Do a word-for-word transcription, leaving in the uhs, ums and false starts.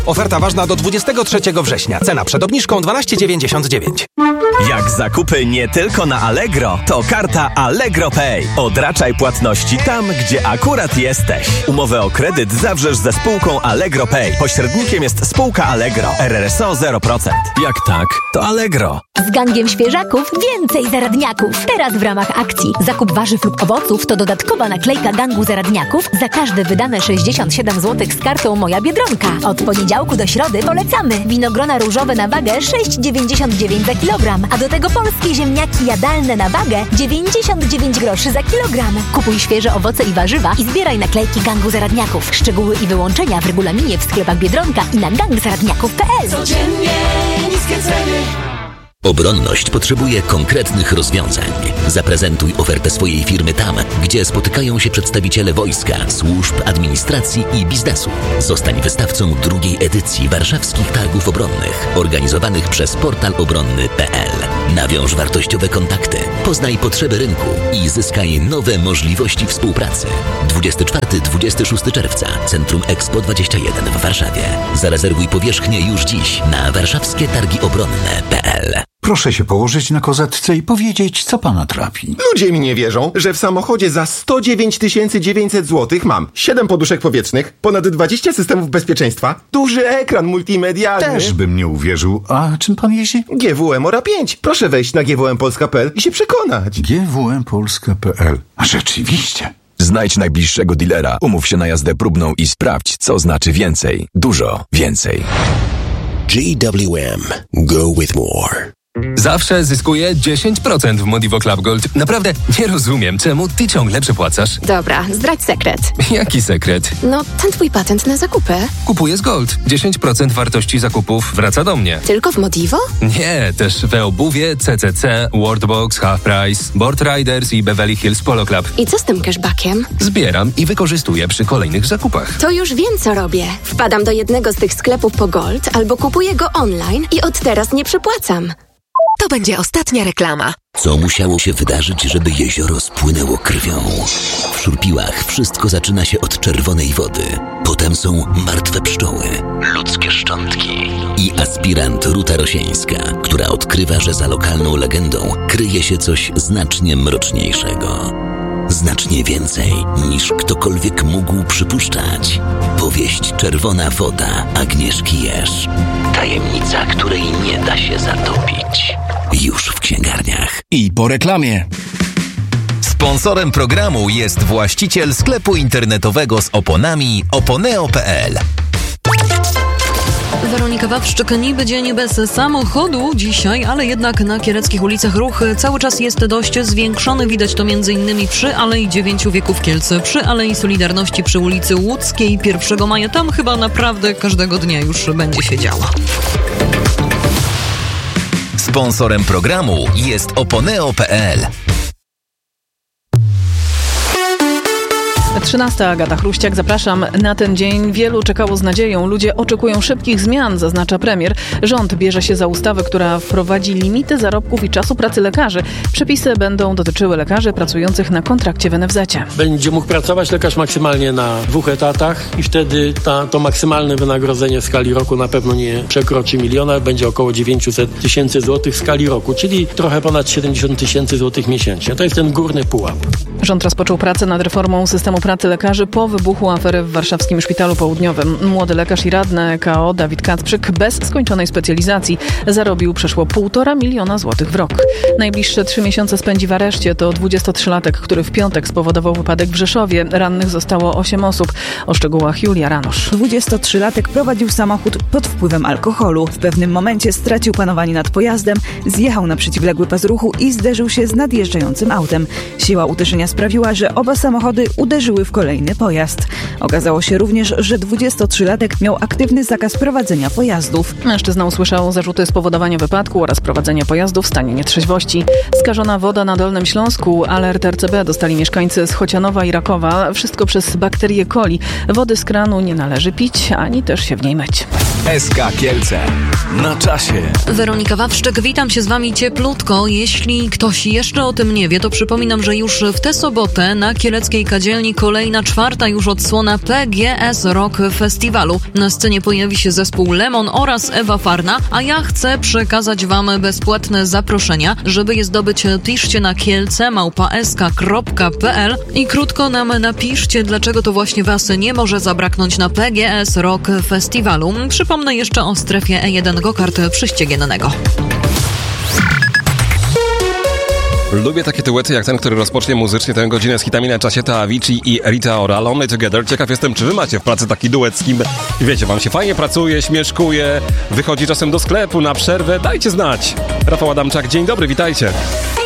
Oferta ważna do dwudziestego trzeciego września. Cena przed obniżką dwanaście dziewięćdziesiąt dziewięć. Jak zakupy nie tylko na Allegro, to karta Allegro Pay. Odraczaj płatności tam, gdzie akurat jesteś. Umowę o kredyt zawrzesz ze spółką Allegro Pay. Pośrednikiem jest spółka Allegro. R R S O zero procent. Jak tak, to Allegro. Z gangiem świeżaków więcej zaradniaków. Teraz w ramach akcji zakup warzyw lub owoców to dodatkowa naklejka gangu zaradniaków za każde wydane sześćdziesiąt siedem złotych z kartą Moja Biedronka. Od poniedziałku do środy polecamy. Winogrona różowe na wagę sześć dziewięćdziesiąt dziewięć za kilogram, a do tego polskie ziemniaki jadalne na wagę dziewięćdziesiąt dziewięć groszy za kilogram. Kupuj świeże owoce i warzywa i zbieraj naklejki gangu zaradniaków. Szczegóły i wyłączenia w regulaminie w sklepach Biedronka i na gang zaradniaków kropka p l. Codziennie niskie ceny. Obronność potrzebuje konkretnych rozwiązań. Zaprezentuj ofertę swojej firmy tam, gdzie spotykają się przedstawiciele wojska, służb, administracji i biznesu. Zostań wystawcą drugiej edycji Warszawskich Targów Obronnych, organizowanych przez portal obronny kropka p l. Nawiąż wartościowe kontakty, poznaj potrzeby rynku i zyskaj nowe możliwości współpracy. dwudziestego czwartego do dwudziestego szóstego czerwca, Centrum Expo dwadzieścia jeden w Warszawie. Zarezerwuj powierzchnię już dziś na warszawskie targi obronne kropka p l. Proszę się położyć na kozetce i powiedzieć, co pana trapi. Ludzie mi nie wierzą, że w samochodzie za sto dziewięć tysięcy dziewięćset złotych mam siedem poduszek powietrznych, ponad dwadzieścia systemów bezpieczeństwa, duży ekran multimedialny. Też bym nie uwierzył. A czym pan jeździ? G W M Ora pięć. Proszę wejść na g w m polska kropka p l i się przekonać. G W M Polska kropka p l. A rzeczywiście. Znajdź najbliższego dealera, umów się na jazdę próbną i sprawdź, co znaczy więcej. Dużo więcej. G W M. Go with more. Zawsze zyskuję dziesięć procent w Modivo Club Gold. Naprawdę nie rozumiem, czemu ty ciągle przepłacasz. Dobra, zdradź sekret. Jaki sekret? No, ten twój patent na zakupy. Kupuję z Gold. dziesięć procent wartości zakupów wraca do mnie. Tylko w Modivo? Nie, też we obuwie, C C C, Worldbox, Half Price, Board Riders i Beverly Hills Polo Club. I co z tym cashbackiem? Zbieram i wykorzystuję przy kolejnych zakupach. To już wiem, co robię. Wpadam do jednego z tych sklepów po Gold albo kupuję go online i od teraz nie przepłacam. To będzie ostatnia reklama. Co musiało się wydarzyć, żeby jezioro spłynęło krwią? W Szurpiłach wszystko zaczyna się od czerwonej wody. Potem są martwe pszczoły, ludzkie szczątki i aspirant Ruta Rosieńska, która odkrywa, że za lokalną legendą kryje się coś znacznie mroczniejszego. Znacznie więcej niż ktokolwiek mógł przypuszczać. Powieść Czerwona woda Agnieszki Jerz. Tajemnica, której nie da się zatopić. Już w księgarniach. I po reklamie. Sponsorem programu jest właściciel sklepu internetowego z oponami oponeo kropka p l. Weronika Wawrzyk, niby dzień bez samochodu dzisiaj, ale jednak na kiereckich ulicach ruch cały czas jest dość zwiększony. Widać to m.in. przy Alei Dziewięciu Wieków Kielce, przy Alei Solidarności, przy ulicy Łódzkiej pierwszego maja. Tam chyba naprawdę każdego dnia już będzie się działo. Sponsorem programu jest oponeo kropka p l. trzynasta Agata Chruściak, zapraszam. Na ten dzień wielu czekało z nadzieją. Ludzie oczekują szybkich zmian, zaznacza premier. Rząd bierze się za ustawę, która wprowadzi limity zarobków i czasu pracy lekarzy. Przepisy będą dotyczyły lekarzy pracujących na kontrakcie w en ef zecie. Będzie mógł pracować lekarz maksymalnie na dwóch etatach i wtedy ta, to maksymalne wynagrodzenie w skali roku na pewno nie przekroczy miliona, będzie około dziewięćset tysięcy złotych w skali roku, czyli trochę ponad siedemdziesiąt tysięcy złotych miesięcznie. To jest ten górny pułap. Rząd rozpoczął pracę nad reformą systemu pracy lekarzy po wybuchu afery w warszawskim Szpitalu Południowym. Młody lekarz i radny K O Dawid Kacprzyk bez skończonej specjalizacji zarobił przeszło półtora miliona złotych w rok. Najbliższe trzy miesiące spędzi w areszcie. To dwudziestotrzylatek, który w piątek spowodował wypadek w Rzeszowie. Rannych zostało osiem osób. O szczegółach Julia Ranosz. dwudziestotrzylatek prowadził samochód pod wpływem alkoholu. W pewnym momencie stracił panowanie nad pojazdem, zjechał na przeciwległy pas ruchu i zderzył się z nadjeżdżającym autem. Siła uderzenia sprawiła, że oba samochody uderzyły w kolejny pojazd. Okazało się również, że dwudziestotrzylatek miał aktywny zakaz prowadzenia pojazdów. Mężczyzna usłyszał zarzuty spowodowania wypadku oraz prowadzenia pojazdu w stanie nietrzeźwości. Skażona woda na Dolnym Śląsku. Alert R C B dostali mieszkańcy z Chocianowa i Rakowa. Wszystko przez bakterię coli. Wody z kranu nie należy pić, ani też się w niej myć. S K Kielce. Na czasie. Weronika Wawrzyk, witam się z wami cieplutko. Jeśli ktoś jeszcze o tym nie wie, to przypominam, że już w tę sobotę na kieleckiej kadzielni kolejna czwarta już odsłona P G S Rock Festiwalu. Na scenie pojawi się zespół Lemon oraz Ewa Farna, a ja chcę przekazać wam bezpłatne zaproszenia. Żeby je zdobyć, piszcie na kielce małpa s k kropka p l i krótko nam napiszcie, dlaczego to właśnie was nie może zabraknąć na P G S Rock Festiwalu. Przypomnę jeszcze o strefie E jeden Gokart Przyściegiennego. Lubię takie duety jak ten, który rozpocznie muzycznie tę godzinę z hitami na czasie, to Avicii i Rita Ora, Lonely Together. Ciekaw jestem, czy wy macie w pracy taki duet z kim, wiecie, wam się fajnie pracuje, śmieszkuje, wychodzi czasem do sklepu na przerwę. Dajcie znać. Rafał Adamczak, dzień dobry, witajcie.